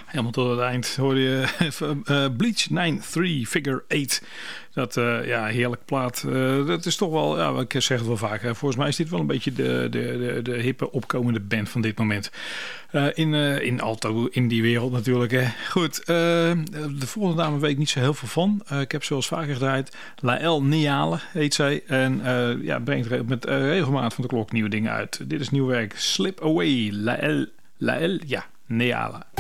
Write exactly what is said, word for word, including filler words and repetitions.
helemaal tot het eind hoorde je uh, Bleach nine three Figure eight. Dat, uh, ja, heerlijk plaat. Uh, dat is toch wel, ja, ik zeg het wel vaak. Hè. Volgens mij is dit wel een beetje de, de, de, de hippe opkomende band van dit moment. Uh, in, uh, in alto, in die wereld natuurlijk. Hè. Goed, uh, de volgende dame weet ik niet zo heel veel van. Uh, ik heb zoals vaker gedraaid. Lael Niale heet zij. En uh, ja, brengt met uh, regelmaat van de klok nieuwe dingen uit. Dit is nieuw werk. Slip Away. Lael, Lael, ja, Niale.